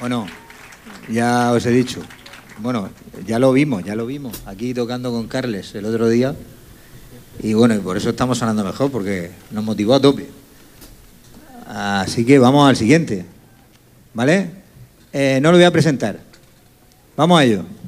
Bueno, ya os he dicho. Bueno, ya lo vimos aquí tocando con Carles el otro día. Y bueno, y por eso estamos sonando mejor, porque nos motivó a tope. Así que vamos al siguiente, ¿vale? No lo voy a presentar. Vamos a ello.